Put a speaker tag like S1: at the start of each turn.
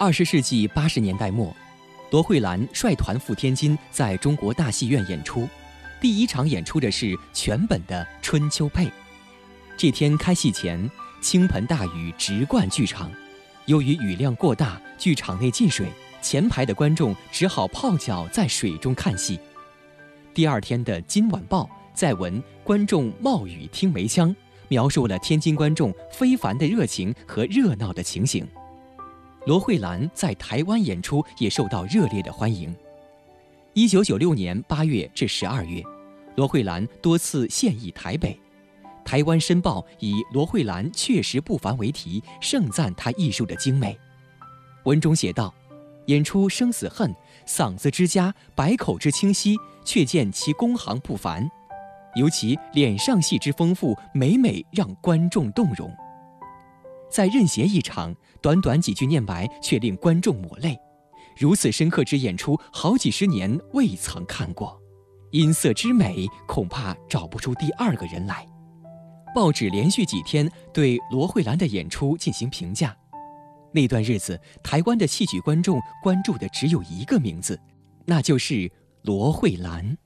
S1: 20世纪80年代末，罗慧兰率团赴天津，在中国大戏院演出。第一场演出的是全本的《春秋配》。这天开戏前，倾盆大雨直灌剧场，由于雨量过大，剧场内进水，前排的观众只好泡脚在水中看戏。第二天的《今晚报》在文观众冒雨听梅腔，描述了天津观众非凡的热情和热闹的情形。罗慧兰在台湾演出也受到热烈的欢迎。1996年8月至12月，罗慧兰多次现役台北。台湾《申报》以罗慧兰确实不凡为题，盛赞她艺术的精美。文中写道：演出生死恨，嗓子之佳，百口之清晰，却见其工行不凡，尤其脸上戏之丰富，每每让观众动容。在任贤一场，短短几句念白却令观众抹泪，如此深刻之演出，好几十年未曾看过。音色之美，恐怕找不出第二个人来。报纸连续几天对罗慧兰的演出进行评价。那段日子，台湾的戏曲观众关注的只有一个名字，那就是罗慧兰。